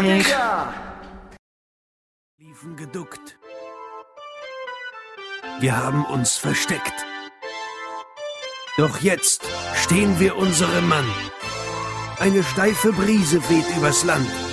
Erik. Liefen geduckt. Wir haben uns versteckt. Doch jetzt stehen wir unserem Mann. Eine steife Brise weht übers Land.